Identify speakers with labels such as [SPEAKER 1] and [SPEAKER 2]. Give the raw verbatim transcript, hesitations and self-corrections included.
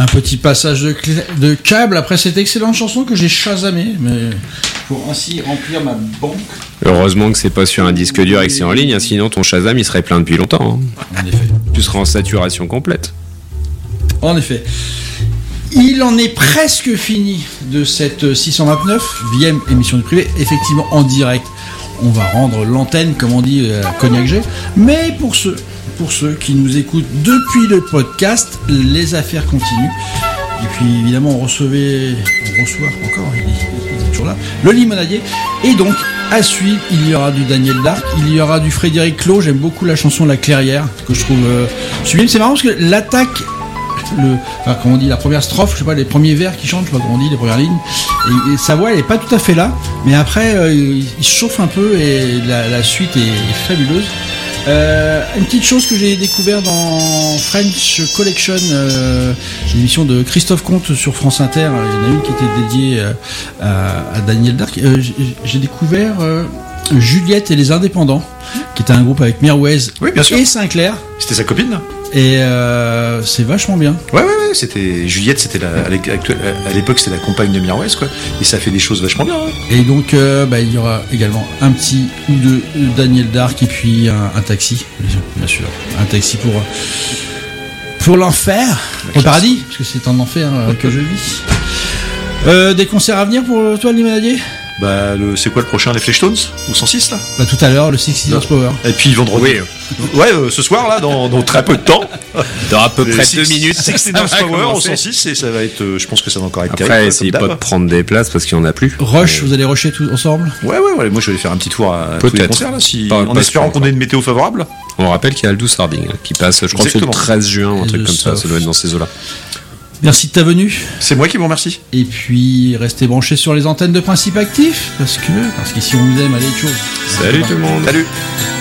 [SPEAKER 1] petit passage de, cl- de câble après cette excellente chanson que j'ai chasamée, mais pour ainsi remplir ma banque.
[SPEAKER 2] Heureusement que c'est pas sur un disque dur et que c'est en ligne, hein, sinon ton Shazam il serait plein depuis longtemps. Hein.
[SPEAKER 1] En effet.
[SPEAKER 2] Tu seras en saturation complète.
[SPEAKER 1] En effet. Il en est presque fini de cette six cent vingt-neuvième émission du privé, effectivement en direct. On va rendre l'antenne, comme on dit, à Cognac G. Mais pour ceux, pour ceux qui nous écoutent depuis le podcast, les affaires continuent. Et puis évidemment, on recevait, on reçoit encore, il est, il est toujours là, le limonadier. Et donc, à suivre, il y aura du Daniel Dark, il y aura du Frédéric Clos. J'aime beaucoup la chanson La Clairière, que je trouve euh, sublime. C'est marrant parce que l'attaque, le, enfin, comment on dit, la première strophe, je sais pas, les premiers vers qui chantent, je sais pas comment on dit, les premières lignes, et, et sa voix elle est pas tout à fait là, mais après euh, il, il se chauffe un peu et la, la suite est, est fabuleuse. Euh, une petite chose que j'ai découvert dans French Collection, euh, l'émission de Christophe Comte sur France Inter, il y en a une qui était dédiée euh, à, à Daniel Dark. Euh, j'ai, j'ai découvert euh, Juliette et les Indépendants, qui était un groupe avec Mirwais
[SPEAKER 3] oui, bien sûr.
[SPEAKER 1] et Sinclair.
[SPEAKER 3] C'était sa copine.
[SPEAKER 1] Et euh, c'est vachement bien.
[SPEAKER 3] Ouais, ouais, ouais. C'était Juliette, c'était la, à l'époque, c'était la compagne de Mirwais, quoi. Et ça fait des choses vachement bien. Ouais.
[SPEAKER 1] Et donc, euh, bah, il y aura également un petit ou deux Daniel Dark et puis un, un taxi, bien sûr, un taxi pour pour l'enfer, au paradis, parce que c'est en enfer euh, que je vis. Euh, des concerts à venir pour toi, Limonadier?
[SPEAKER 3] Bah, le, c'est quoi le prochain, les Fleshtones ou cent six là?
[SPEAKER 1] Bah tout à l'heure, le Six Years Power.
[SPEAKER 3] Et puis vendredi. Oui. Ouais, euh, ce soir là, dans, dans très peu de temps.
[SPEAKER 2] Dans à peu près deux minutes.
[SPEAKER 3] six Years Power au cent six et ça va être, euh, je pense que ça va encore être
[SPEAKER 2] Après,
[SPEAKER 3] terrible.
[SPEAKER 2] Après, essayez pas de prendre des places parce qu'il y en a plus.
[SPEAKER 1] Rush, vous allez rusher tous ensemble?
[SPEAKER 3] Ouais, ouais, ouais. Moi, je vais aller faire un petit tour à tous les concerts là, si,
[SPEAKER 2] pas,
[SPEAKER 3] en
[SPEAKER 2] pas
[SPEAKER 3] espérant qu'on ait une météo favorable.
[SPEAKER 2] On rappelle qu'il y a Aldous Harding hein, qui passe, je crois que c'est le treize juin ou un truc comme ça. Ça doit être dans ces eaux-là.
[SPEAKER 1] Merci de ta venue.
[SPEAKER 3] C'est moi qui vous remercie.
[SPEAKER 1] Et puis, restez branchés sur les antennes de Principe Actif, parce que, parce qu'ici on vous aime, allez, chose.
[SPEAKER 2] Salut tout le monde.
[SPEAKER 3] Salut.